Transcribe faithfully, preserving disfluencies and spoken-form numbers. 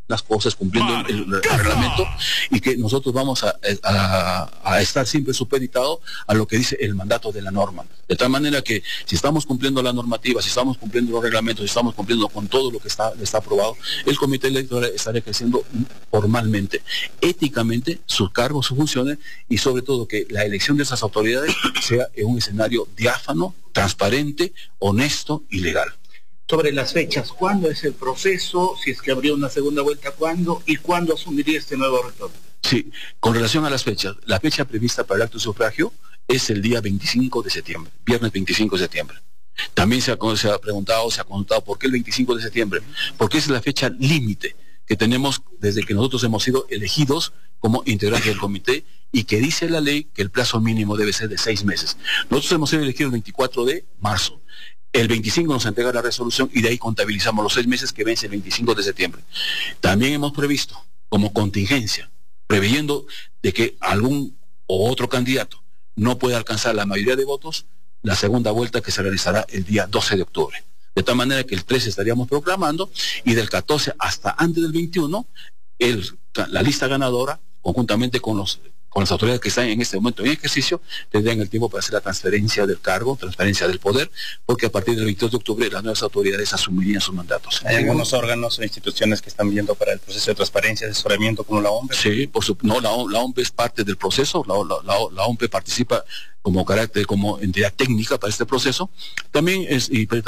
las cosas, cumpliendo el, el, el reglamento, y que nosotros vamos a, a, a estar siempre supeditados a lo que dice el mandato de la norma. De tal manera que si estamos cumpliendo la normativa, si estamos cumpliendo los reglamentos, si estamos cumpliendo con todo lo que está, está aprobado, el comité electoral estará ejerciendo formalmente, éticamente, sus cargos, sus funciones, y sobre todo que la elección de esas autoridades sea en un escenario diáfano, transparente, honesto y legal. Sobre las fechas, ¿cuándo es el proceso? Si es que habría una segunda vuelta, ¿cuándo? ¿Y cuándo asumiría este nuevo rector? Sí, con relación a las fechas, la fecha prevista para el acto de sufragio es el día veinticinco de septiembre, viernes veinticinco de septiembre. También se ha, se ha preguntado, se ha consultado, ¿por qué el veinticinco de septiembre? Porque esa es la fecha límite que tenemos desde que nosotros hemos sido elegidos como integrantes del comité, y que dice la ley que el plazo mínimo debe ser de seis meses. Nosotros hemos sido elegidos el veinticuatro de marzo. El veinticinco nos entrega la resolución y de ahí contabilizamos los seis meses que vence el veinticinco de septiembre. También hemos previsto como contingencia, preveyendo de que algún o otro candidato no pueda alcanzar la mayoría de votos, la segunda vuelta que se realizará el día doce de octubre. De tal manera que el trece estaríamos proclamando, y del catorce hasta antes del veintiuno, el, la lista ganadora, conjuntamente con los con las autoridades que están en este momento en ejercicio, tendrán el tiempo para hacer la transferencia del cargo, transferencia del poder, porque a partir del veintidós de octubre las nuevas autoridades asumirían sus mandatos. ¿Hay algunos órganos o instituciones que están viendo para el proceso de transparencia, asesoramiento, como la O M P E? Sí, por su, no, la, la O M P E es parte del proceso, la, la, la, la O M P E participa como carácter, como entidad técnica para este proceso. También es... Y,